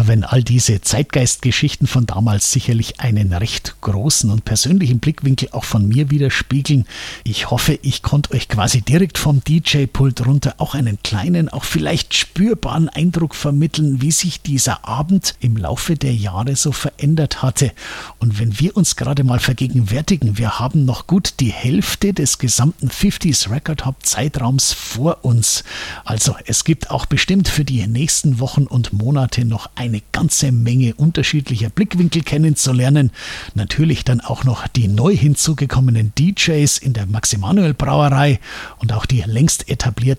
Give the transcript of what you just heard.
wenn all diese Zeitgeistgeschichten von damals sicherlich einen recht großen und persönlichen Blickwinkel auch von mir widerspiegeln. Ich hoffe, ich konnte euch quasi direkt vom DJ-Pult runter auch einen kleinen, auch vielleicht spürbaren Eindruck vermitteln, wie sich dieser Abend im Laufe der Jahre so verändert hatte. Und wenn wir uns gerade mal vergegenwärtigen, wir haben noch gut die Hälfte des gesamten 50s Record Hub Zeitraums vor uns. Also es gibt auch bestimmt für die nächsten Wochen und Monate noch eine ganze Menge unterschiedlicher Blickwinkel kennenzulernen. Natürlich dann auch noch die neu hinzugekommenen DJs in der Max Emanuel Brauerei und auch die längst etablierten